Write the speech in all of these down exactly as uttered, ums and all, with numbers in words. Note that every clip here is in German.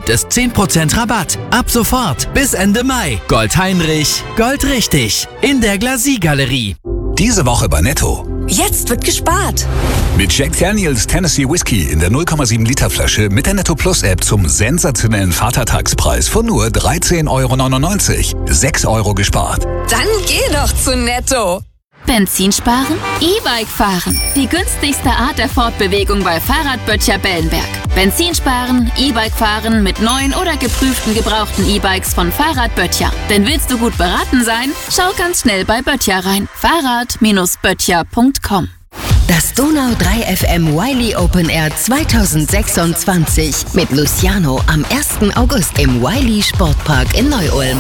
gibt es zehn Prozent Rabatt. Ab sofort bis Ende Mai. Gold Heinrich, Gold richtig. In der Glacis-Galerie. Diese Woche bei Netto. Jetzt wird gespart. Mit Jack Daniels Tennessee Whiskey in der null Komma sieben Liter Flasche mit der Netto Plus App zum sensationellen Vatertagspreis von nur dreizehn Euro neunundneunzig. sechs Euro gespart. Dann geh doch zu Netto. Benzin sparen? E-Bike fahren. Die günstigste Art der Fortbewegung bei Fahrradböttcher Bellenberg. Benzin sparen, E-Bike fahren mit neuen oder geprüften gebrauchten E-Bikes von Fahrradböttcher. Denn willst du gut beraten sein? Schau ganz schnell bei Böttcher rein. Fahrrad Böttcher punkt com. Das Donau drei F M Wiley Open Air zwanzig sechsundzwanzig mit Luciano am ersten August im Wiley Sportpark in Neu-Ulm.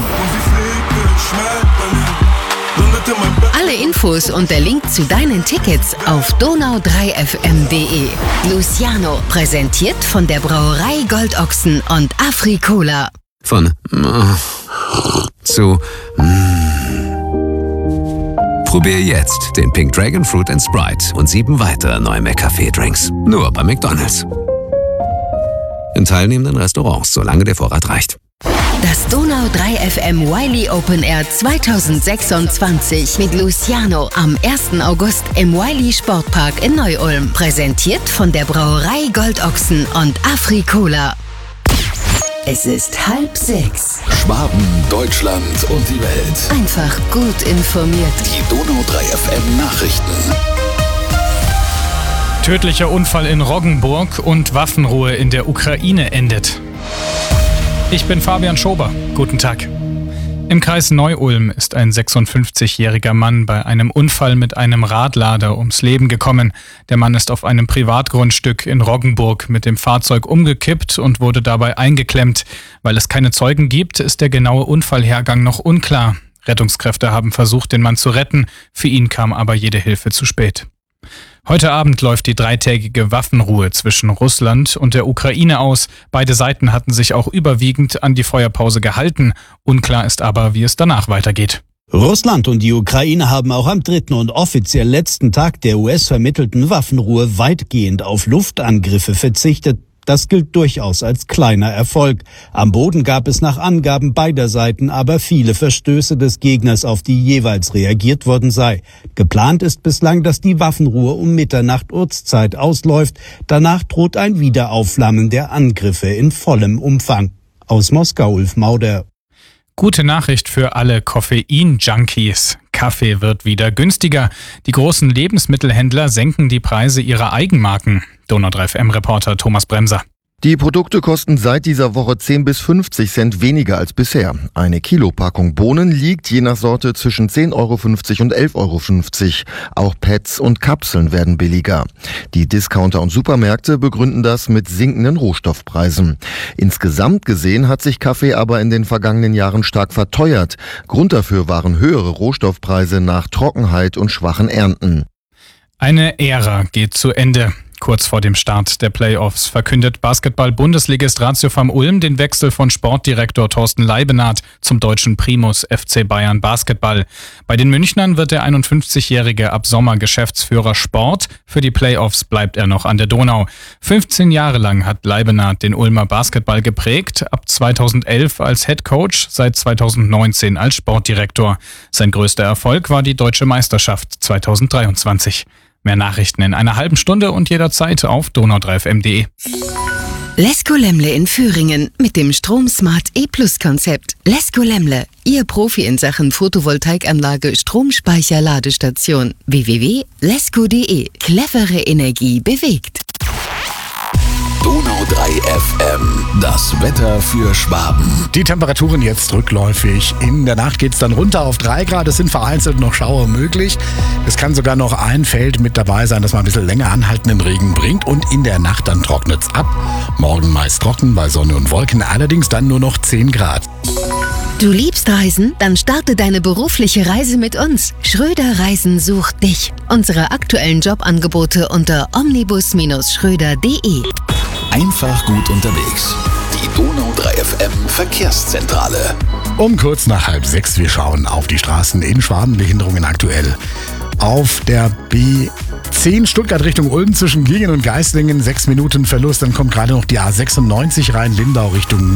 Alle Infos und der Link zu deinen Tickets auf donau drei f m punkt d e. Luciano, präsentiert von der Brauerei Goldochsen und Afri-Cola. Von äh, zu mm. Probier jetzt den Pink Dragon Fruit and Sprite und sieben weitere neue McCafé-Drinks. Nur bei McDonald's. In teilnehmenden Restaurants, solange der Vorrat reicht. Das Donau drei F M Wiley Open Air zwanzig sechsundzwanzig mit Luciano am ersten August im Wiley Sportpark in Neu-Ulm. Präsentiert von der Brauerei Goldochsen und Afri-Cola. Es ist halb sechs. Schwaben, Deutschland und die Welt. Einfach gut informiert. Die Donau drei F M Nachrichten. Tödlicher Unfall in Roggenburg und Waffenruhe in der Ukraine endet. Ich bin Fabian Schober. Guten Tag. Im Kreis Neu-Ulm ist ein sechsundfünfzigjähriger Mann bei einem Unfall mit einem Radlader ums Leben gekommen. Der Mann ist auf einem Privatgrundstück in Roggenburg mit dem Fahrzeug umgekippt und wurde dabei eingeklemmt. Weil es keine Zeugen gibt, ist der genaue Unfallhergang noch unklar. Rettungskräfte haben versucht, den Mann zu retten. Für ihn kam aber jede Hilfe zu spät. Heute Abend läuft die dreitägige Waffenruhe zwischen Russland und der Ukraine aus. Beide Seiten hatten sich auch überwiegend an die Feuerpause gehalten. Unklar ist aber, wie es danach weitergeht. Russland und die Ukraine haben auch am dritten und offiziell letzten Tag der U S-vermittelten Waffenruhe weitgehend auf Luftangriffe verzichtet. Das gilt durchaus als kleiner Erfolg. Am Boden gab es nach Angaben beider Seiten aber viele Verstöße des Gegners, auf die jeweils reagiert worden sei. Geplant ist bislang, dass die Waffenruhe um Mitternacht Ortszeit ausläuft. Danach droht ein Wiederaufflammen der Angriffe in vollem Umfang. Aus Moskau, Ulf Mauder. Gute Nachricht für alle Koffein-Junkies. Kaffee wird wieder günstiger. Die großen Lebensmittelhändler senken die Preise ihrer Eigenmarken. Donau drei F M-Reporter Thomas Bremser. Die Produkte kosten seit dieser Woche zehn bis fünfzig Cent weniger als bisher. Eine Kilopackung Bohnen liegt je nach Sorte zwischen zehn Euro fünfzig und elf Euro fünfzig. Auch Pads und Kapseln werden billiger. Die Discounter und Supermärkte begründen das mit sinkenden Rohstoffpreisen. Insgesamt gesehen hat sich Kaffee aber in den vergangenen Jahren stark verteuert. Grund dafür waren höhere Rohstoffpreise nach Trockenheit und schwachen Ernten. Eine Ära geht zu Ende. Kurz vor dem Start der Playoffs verkündet Basketball-Bundesligist Ratio vom Ulm den Wechsel von Sportdirektor Thorsten Leibenath zum deutschen Primus F C Bayern Basketball. Bei den Münchnern wird der einundfünfzigjährige ab Sommer Geschäftsführer Sport. Für die Playoffs bleibt er noch an der Donau. fünfzehn Jahre lang hat Leibenath den Ulmer Basketball geprägt, ab zweitausendelf als Headcoach, seit zweitausendneunzehn als Sportdirektor. Sein größter Erfolg war die Deutsche Meisterschaft zweitausenddreiundzwanzig. Mehr Nachrichten in einer halben Stunde und jederzeit auf donau drei f m punkt d e. Lesko Lemle in Thüringen mit dem StromSmart E-Plus-Konzept. Lesko Lemle, Ihr Profi in Sachen Photovoltaikanlage, Stromspeicher, Ladestation. w w w punkt lesko punkt d e. Clevere Energie bewegt. Donau drei F M, das Wetter für Schwaben. Die Temperaturen jetzt rückläufig. In der Nacht geht es dann runter auf drei Grad. Es sind vereinzelt noch Schauer möglich. Es kann sogar noch ein Feld mit dabei sein, das mal ein bisschen länger anhaltenden Regen bringt. Und in der Nacht dann trocknet es ab. Morgen meist trocken bei Sonne und Wolken, allerdings dann nur noch zehn Grad. Du liebst Reisen? Dann starte deine berufliche Reise mit uns. Schröder Reisen sucht dich. Unsere aktuellen Jobangebote unter omnibus Schröder punkt d e. Einfach gut unterwegs. Die Donau drei F M Verkehrszentrale. Um kurz nach halb sechs, wir schauen auf die Straßen in Schwaben. Behinderungen aktuell. Auf der B zehn Stuttgart Richtung Ulm zwischen Giengen und Geislingen, sechs Minuten Verlust. Dann kommt gerade noch die A sechsundneunzig rein, Lindau Richtung